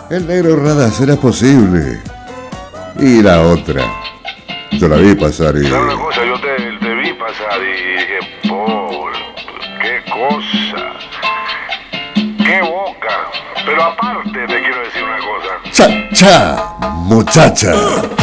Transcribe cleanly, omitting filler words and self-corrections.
El negro Rada, será posible. Y la otra, yo la vi pasar y... ¿Sabes una cosa? Yo te vi pasar y dije, Paul, qué cosa, qué boca. Pero aparte te quiero decir una cosa. ¡Cha, cha, muchacha!